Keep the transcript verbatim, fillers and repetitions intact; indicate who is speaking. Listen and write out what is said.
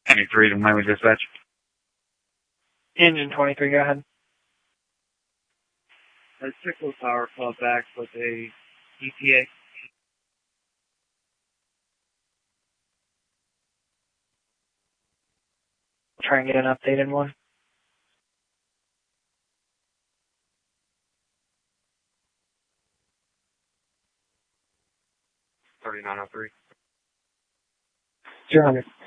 Speaker 1: twenty-three to Miami Dispatch.
Speaker 2: Engine twenty-three, go ahead.
Speaker 3: A Sickle Tower called back with a E T A.
Speaker 2: Try and get an updated one.
Speaker 1: thirty-nine oh three.
Speaker 2: zero hundred.